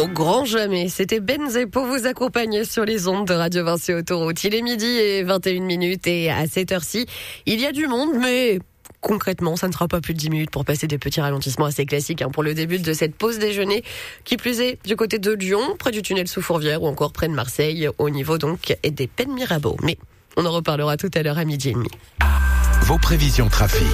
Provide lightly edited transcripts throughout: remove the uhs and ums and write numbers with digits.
Au grand jamais, c'était Benzé pour vous accompagner sur les ondes de Radio Vinci Autoroute. Il est midi et 21 minutes et à cette heure-ci, il y a du monde, mais concrètement, ça ne sera pas plus de 10 minutes pour passer des petits ralentissements assez classiques pour le début de cette pause déjeuner. Qui plus est, du côté de Lyon, près du tunnel sous Fourvière ou encore près de Marseille, au niveau donc des Pennes Mirabeau. Mais on en reparlera tout à l'heure à midi et demi. Vos prévisions trafic.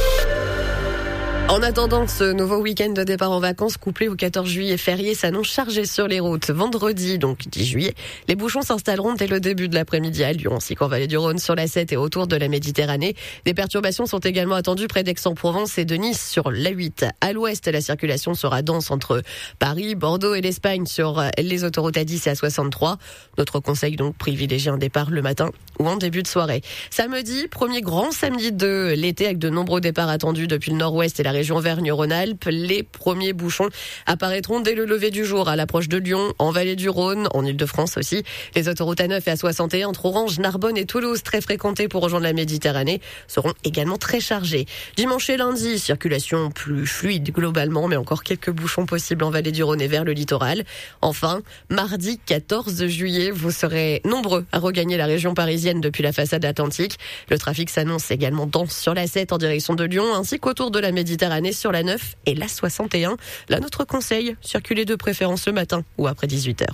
En attendant, ce nouveau week-end de départ en vacances couplé au 14 juillet férié s'annonce chargé sur les routes. Vendredi, donc 10 juillet, les bouchons s'installeront dès le début de l'après-midi à Lyon, ainsi qu'en Vallée du Rhône, sur la 7 et autour de la Méditerranée. Des perturbations sont également attendues près d'Aix-en-Provence et de Nice sur l'A8. À l'ouest, la circulation sera dense entre Paris, Bordeaux et l'Espagne sur les autoroutes A10 et A63. Notre conseil donc privilégier un départ le matin ou en début de soirée. Samedi, premier grand samedi de l'été avec de nombreux départs attendus depuis le nord-ouest et la région Auvergne-Rhône-Alpes. Les premiers bouchons apparaîtront dès le lever du jour à l'approche de Lyon, en Vallée du Rhône, en Ile-de-France aussi. Les autoroutes A9 et A61 entre Orange, Narbonne et Toulouse, très fréquentées pour rejoindre la Méditerranée, seront également très chargées. Dimanche et lundi, circulation plus fluide globalement, mais encore quelques bouchons possibles en Vallée du Rhône et vers le littoral. Enfin, mardi 14 juillet, vous serez nombreux à regagner la région parisienne depuis la façade atlantique. Le trafic s'annonce également dense sur la 7 en direction de Lyon, ainsi qu'autour de la Méditerranée sur la 9 et la 61. Là, notre conseil, circulez de préférence le matin ou après 18h.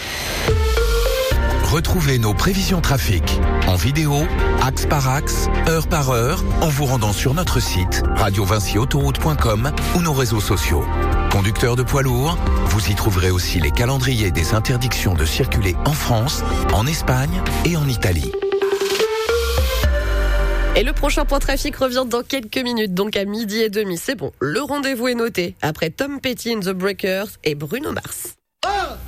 Retrouvez nos prévisions trafic en vidéo, axe par axe, heure par heure, en vous rendant sur notre site radiovinciautoroute.com ou nos réseaux sociaux. Conducteurs de poids lourds, vous y trouverez aussi les calendriers des interdictions de circuler en France, en Espagne et en Italie. Et le prochain point trafic revient dans quelques minutes, donc à midi et demi. C'est bon, le rendez-vous est noté après Tom Petty and the Breakers et Bruno Mars.